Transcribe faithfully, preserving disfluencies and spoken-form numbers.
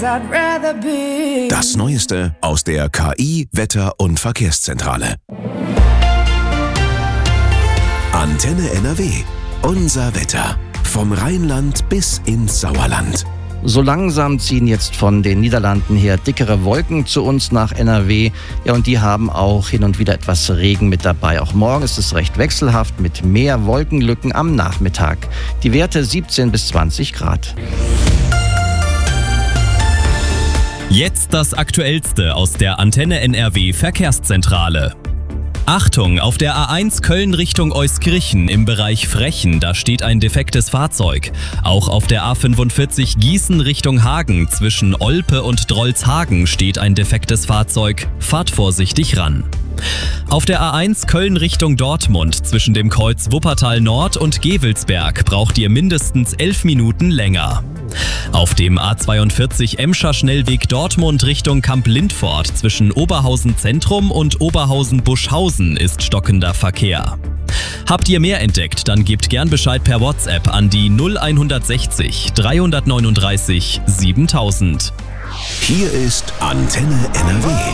Das Neueste aus der K I-, Wetter- und Verkehrszentrale. Antenne N R W. Unser Wetter. Vom Rheinland bis ins Sauerland. So langsam ziehen jetzt von den Niederlanden her dickere Wolken zu uns nach N R W. Ja, und die haben auch hin und wieder etwas Regen mit dabei. Auch morgen ist es recht wechselhaft mit mehr Wolkenlücken am Nachmittag. Die Werte siebzehn bis zwanzig Grad. Jetzt das Aktuellste aus der Antenne N R W Verkehrszentrale. Achtung, auf der A eins Köln Richtung Euskirchen im Bereich Frechen, da steht ein defektes Fahrzeug. Auch auf der A fünfundvierzig Gießen Richtung Hagen zwischen Olpe und Drolshagen steht ein defektes Fahrzeug. Fahrt vorsichtig ran. Auf der A eins Köln Richtung Dortmund zwischen dem Kreuz Wuppertal Nord und Gevelsberg braucht ihr mindestens elf Minuten länger. Auf dem A zweiundvierzig Emscher Schnellweg Dortmund Richtung Kamp-Lindfort zwischen Oberhausen Zentrum und Oberhausen-Buschhausen ist stockender Verkehr. Habt ihr mehr entdeckt, dann gebt gern Bescheid per WhatsApp an die null hundertsechzig dreihundertneununddreißig siebentausend. Hier ist Antenne N R W.